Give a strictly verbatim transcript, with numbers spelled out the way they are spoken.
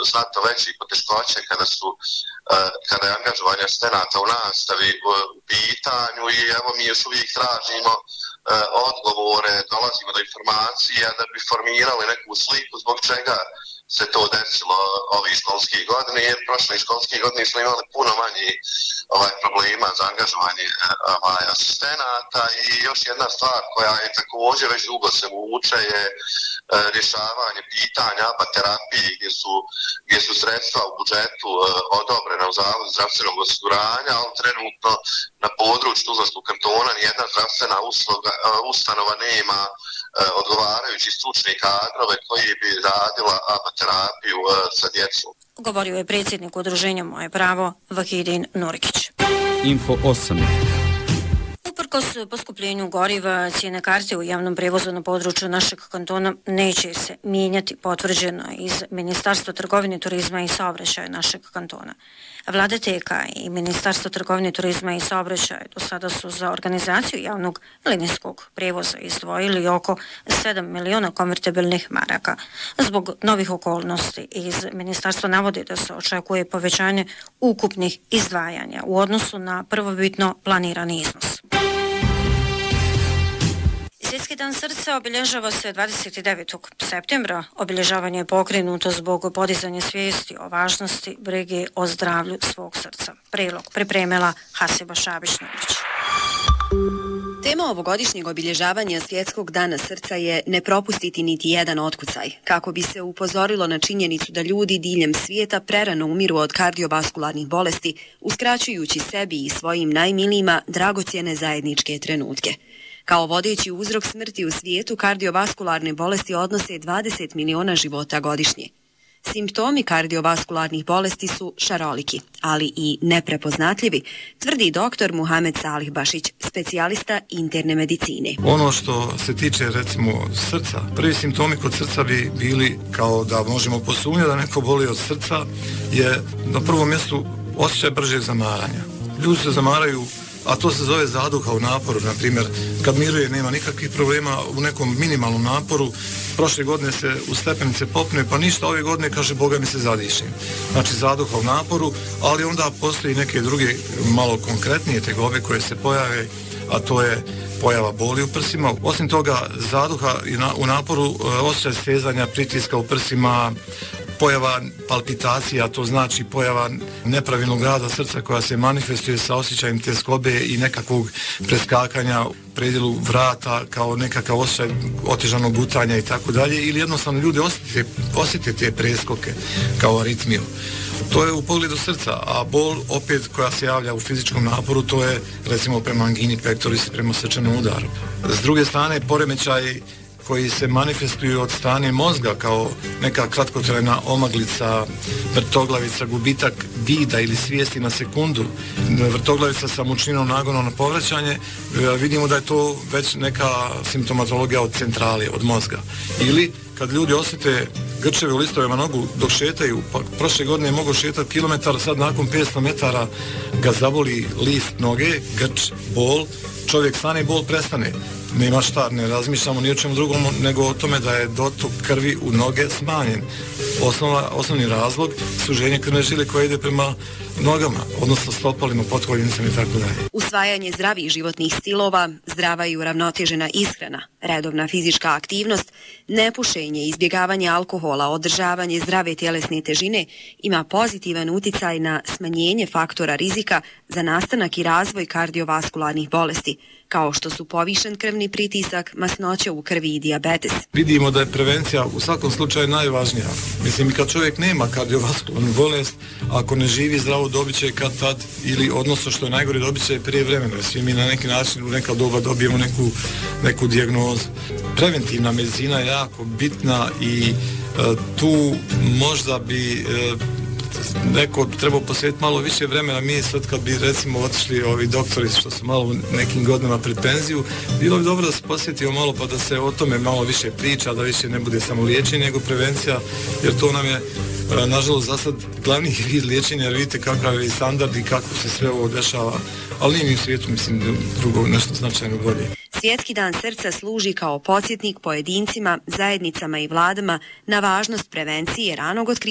znatno većih poteškoća kada su kada je angažovanje asistenata u nastavi u pitanju i evo mi još uvijek tražimo odgovore, dolazimo do informacija da bi formirali neku sliku zbog čega se to desilo ovih školskih godina, jer prošle školskih godina smo imali puno manje ovaj, problema za angažovanje ovaj, asistenata. I još jedna stvar koja je također već dugo se vuče je e, rješavanje pitanja A B A terapiji gdje su, gdje su sredstva u budžetu e, odobrena u Zavodu zdravstvenog osiguranja, ali trenutno na području Tuzlanskog kantona nijedna zdravstvena usluga, e, ustanova nema e, odgovarajući stručni kadrove koji bi radila A B A terapiju e, sa djecom. Govorio je predsjednik udruženja Moje pravo Vahidin Nurkić. Info osam. Uprkos poskupljenju goriva, cijene karte u javnom prevozu na području našeg kantona neće se mijenjati, potvrđeno iz Ministarstva trgovine, turizma i saobraćaja našeg kantona. Vlada T K i Ministarstvo trgovine, turizma i saobraćaja do sada su za organizaciju javnog linijskog prevoza izdvojili oko sedam miliona konvertibilnih maraka. Zbog novih okolnosti iz ministarstva navode da se očekuje povećanje ukupnih izdvajanja u odnosu na prvobitno planirani iznos. Svjetski dan srca obilježava se dvadeset devetog septembra. Obilježavanje je pokrenuto zbog podizanja svijesti o važnosti brige o zdravlju svog srca. Prilog pripremila Hasiba Šabić-Nurić. Tema ovogodišnjeg obilježavanja Svjetskog dana srca je ne propustiti niti jedan otkucaj, kako bi se upozorilo na činjenicu da ljudi diljem svijeta prerano umiru od kardiovaskularnih bolesti, uskraćujući sebi i svojim najmilijima dragocjene zajedničke trenutke. Kao vodeći uzrok smrti u svijetu, kardiovaskularne bolesti odnose dvadeset miliona života godišnje. Simptomi kardiovaskularnih bolesti su šaroliki, ali i neprepoznatljivi, tvrdi doktor Muhamed Salih Bašić, specijalista interne medicine. Ono što se tiče recimo srca, prvi simptomi kod srca bi bili kao da možemo posumnjati da neko boli od srca, je na prvom mjestu osjećaj bržeg zamaranja. Ljudi se zamaraju, a to se zove zaduha u naporu, na primjer, kad miruje nema nikakvih problema u nekom minimalnom naporu, prošle godine se u stepenice popne, pa ništa, ove godine kaže Boga mi se zadišem. Znači zaduha u naporu, ali onda postoji neke druge malo konkretnije tegobe koje se pojave, a to je pojava boli u prsima. Osim toga, zaduha u naporu, osjećaj stezanja, pritiska u prsima, pojava palpitacija, to znači pojava nepravilnog rada srca koja se manifestuje sa osjećajem tjeskobe i nekakvog preskakanja u predjelu vrata kao nekakav osjećaj otežanog gutanja i tako dalje, ili jednostavno ljudi osjete, osjete te preskoke kao aritmiju. To je u pogledu srca, a bol opet koja se javlja u fizičkom naporu, to je recimo prema angini pectoris, prema srčanom udaru. S druge strane, poremećaj koji se manifestuju od strane mozga kao neka kratkotrajna omaglica, vrtoglavica, gubitak vida ili svijesti na sekundu, vrtoglavica sa mučninom nagonom na povraćanje, vidimo da je to već neka simptomatologija od centrale, od mozga. Ili kad ljudi osjete grčeve u listovima nogu dok šetaju, pa prošle godine je mogo šetati kilometar, sad nakon petsto metara ga zaboli list noge, grč, bol, čovjek stane, bol prestane. Nema šta, ne razmišljamo ni o čemu drugom nego o tome da je dotok krvi u noge smanjen. Osnova, osnovni razlog suženje krvne žile koja ide prema nogama, odnosno stopalima, potkoljenicama i tako dalje. Usvajanje zdravih životnih stilova, zdrava i uravnotežena ishrana, redovna fizička aktivnost, nepušenje, izbjegavanje alkohola, održavanje zdrave tjelesne težine ima pozitivan uticaj na smanjenje faktora rizika za nastanak i razvoj kardiovaskularnih bolesti, kao što su povišen krvni pritisak, masnoća u krvi i dijabetes. Vidimo da je prevencija u svakom slučaju najvažnija. Mislim, i kad čovjek nema kardiovaskularnu bolest, ako ne živi zdravo, dobit će kad tad, ili odnosno što je najgore, dobit će prije vremena. Svi mi na neki način u neka doba dobijemo neku, neku dijagnozu. Preventivna medicina je jako bitna i e, tu možda bi e, neko trebao posvetiti malo više vremena. Mi sad kad bi recimo otišli ovi doktori što su malo nekim godinama pred penziju, bilo bi dobro da se posvetimo malo pa da se o tome malo više priča, da više ne bude samo liječenje nego prevencija, jer to nam je nažalost za sad glavni vid liječenja, jer vidite kakav je standard i kako se sve ovo dešava, ali nije mi u svijetu, mislim, drugo nešto značajno bolje. Svjetski dan srca služi kao podsjetnik pojedincima, zajednicama i vladama na važnost prevencije ranog otkrivanja